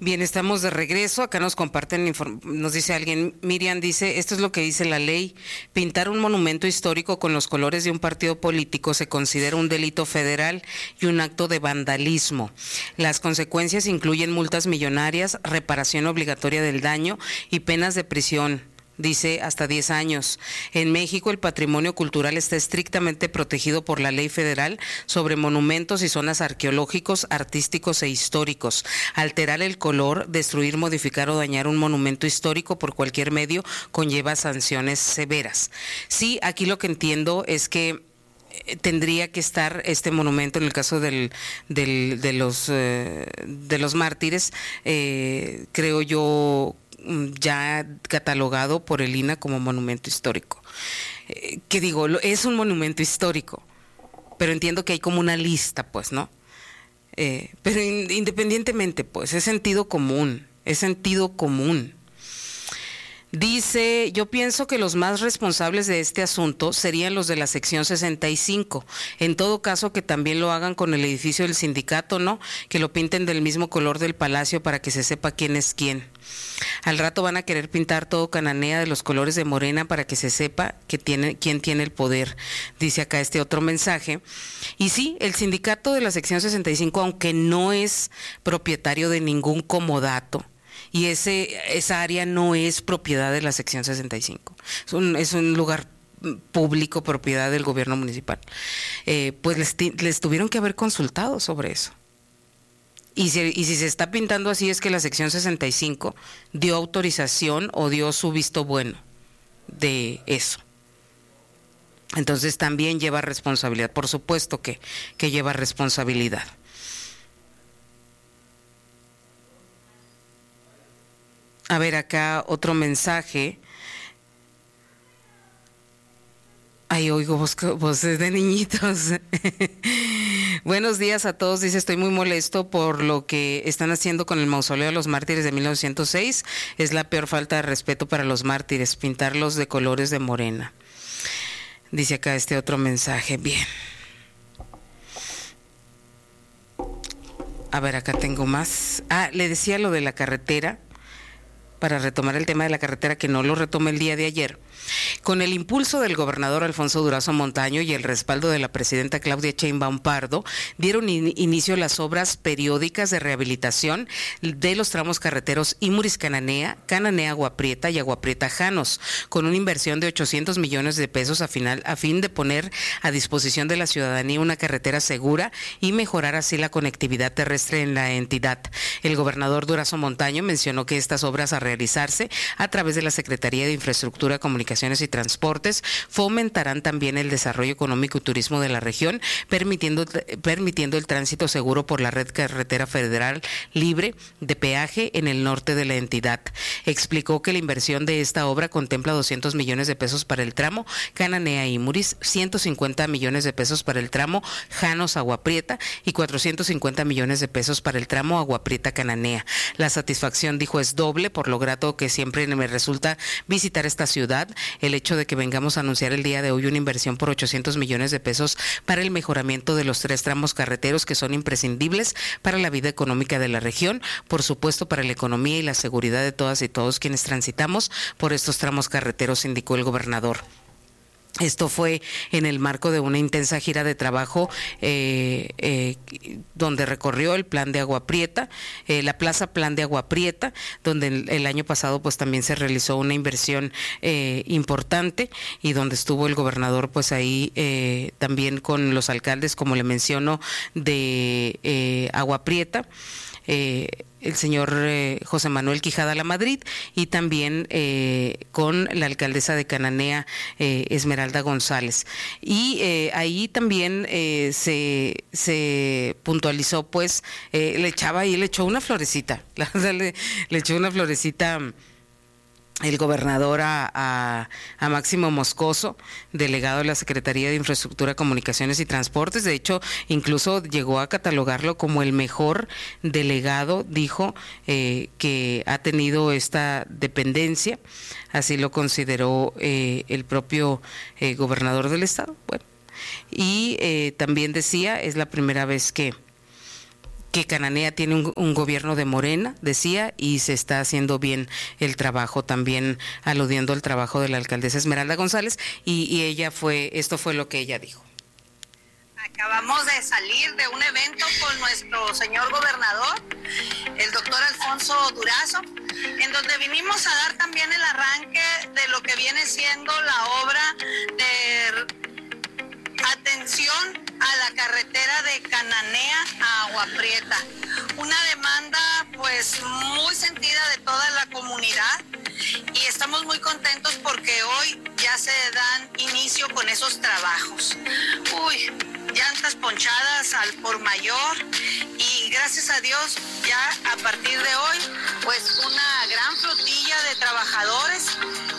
Bien, estamos de regreso. Acá nos comparten, nos dice alguien, Miriam dice, esto es lo que dice la ley. Pintar un monumento histórico con los colores de un partido político se considera un delito federal y un acto de vandalismo. Las consecuencias incluyen multas millonarias, reparación obligatoria del daño y penas de prisión. Dice hasta 10 años. En México el patrimonio cultural está estrictamente protegido por la ley federal sobre monumentos y zonas arqueológicos, artísticos e históricos. Alterar el color, destruir, modificar o dañar un monumento histórico por cualquier medio conlleva sanciones severas. Sí, aquí lo que entiendo es que tendría que estar este monumento, en el caso de los mártires, creo yo, ya catalogado por el INAH como monumento histórico. ¿Qué digo? Es un monumento histórico, pero entiendo que hay como una lista, pues, ¿no? Pero independientemente, pues, es sentido común. Dice, yo pienso que los más responsables de este asunto serían los de la sección 65. En todo caso, que también lo hagan con el edificio del sindicato, ¿no? Que lo pinten del mismo color del palacio para que se sepa quién es quién. Al rato van a querer pintar todo Cananea de los colores de Morena para que se sepa quién tiene el poder, dice acá este otro mensaje. Y sí, el sindicato de la sección 65, aunque no es propietario de ningún comodato, y esa área no es propiedad de la sección 65, es un lugar público, propiedad del gobierno municipal, pues les tuvieron que haber consultado sobre eso. Y si se está pintando así, es que la sección 65 dio autorización o dio su visto bueno de eso. Entonces también lleva responsabilidad, por supuesto que lleva responsabilidad. A ver, acá otro mensaje. Ay, oigo voces de niñitos. Buenos días a todos, dice, estoy muy molesto por lo que están haciendo con el mausoleo de los mártires de 1906. Es la peor falta de respeto para los mártires, pintarlos de colores de Morena. Dice acá este otro mensaje. Bien. A ver, acá tengo más. Le decía lo de la carretera, para retomar el tema de la carretera, que no lo retomé el día de ayer. Con el impulso del gobernador Alfonso Durazo Montaño y el respaldo de la presidenta Claudia Sheinbaum Pardo, dieron inicio las obras periódicas de rehabilitación de los tramos carreteros Imuris-Cananea, Cananea-Agua Prieta y Agua Prieta-Janos, con una inversión de 800 millones de pesos a fin de poner a disposición de la ciudadanía una carretera segura y mejorar así la conectividad terrestre en la entidad. El gobernador Durazo Montaño mencionó que estas obras a realizarse a través de la Secretaría de Infraestructura, Comunicaciones y Transportes fomentarán también el desarrollo económico y turismo de la región, permitiendo el tránsito seguro por la red carretera federal libre de peaje en el norte de la entidad. Explicó que la inversión de esta obra contempla 200 millones de pesos para el tramo Cananea-Imuris, 150 millones de pesos para el tramo Janos-Agua Prieta y 450 millones de pesos para el tramo Agua Prieta-Cananea. La satisfacción, dijo, es doble por lo grato que siempre me resulta visitar esta ciudad, el hecho de que vengamos a anunciar el día de hoy una inversión por 800 millones de pesos para el mejoramiento de los 3 tramos carreteros que son imprescindibles para la vida económica de la región, por supuesto para la economía y la seguridad de todas y todos quienes transitamos por estos tramos carreteros, indicó el gobernador. Esto fue en el marco de una intensa gira de trabajo donde recorrió el Plan de Agua Prieta, la Plaza Plan de Agua Prieta, donde el año pasado pues también se realizó una inversión importante y donde estuvo el gobernador pues ahí también con los alcaldes, como le menciono, de Agua Prieta. El señor José Manuel Quijada Lamadrid y también con la alcaldesa de Cananea, Esmeralda González. Y ahí también se puntualizó, pues, le echó una florecita, le echó una florecita el gobernador a Máximo Moscoso, delegado de la Secretaría de Infraestructura, Comunicaciones y Transportes. De hecho, incluso llegó a catalogarlo como el mejor delegado, dijo, que ha tenido esta dependencia. Así lo consideró el propio gobernador del estado. Bueno, y también decía, es la primera vez que que Cananea tiene un gobierno de Morena, decía, y se está haciendo bien el trabajo, también aludiendo al trabajo de la alcaldesa Esmeralda González, y esto fue lo que ella dijo. Acabamos de salir de un evento con nuestro señor gobernador, el doctor Alfonso Durazo, en donde vinimos a dar también el arranque de lo que viene siendo la obra de atención a la carretera de Cananea a Agua Prieta. Una demanda pues muy sentida de toda la comunidad y estamos muy contentos porque hoy ya se dan inicio con esos trabajos. Llantas ponchadas al por mayor y gracias a Dios ya a partir de hoy pues una gran flotilla de trabajadores